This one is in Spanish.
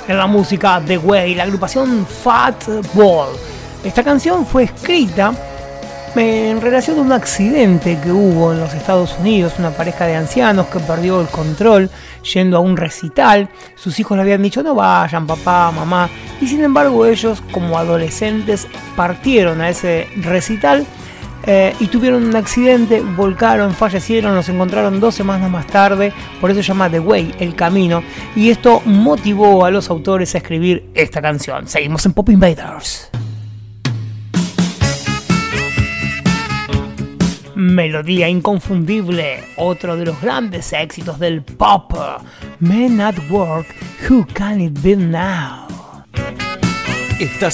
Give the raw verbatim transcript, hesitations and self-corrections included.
en la música The Way, la agrupación Fatball. Esta canción fue escrita en relación a un accidente que hubo en los Estados Unidos, una pareja de ancianos que perdió el control yendo a un recital. Sus hijos le habían dicho no vayan, papá, mamá, y sin embargo ellos como adolescentes partieron a ese recital eh, y tuvieron un accidente, volcaron, fallecieron, los encontraron dos semanas más tarde. Por eso se llama The Way, el camino, y esto motivó a los autores a escribir esta canción. Seguimos en Pop Invaders. Melodía inconfundible, otro de los grandes éxitos del pop. Men at Work, Who Can It Be Now? Estás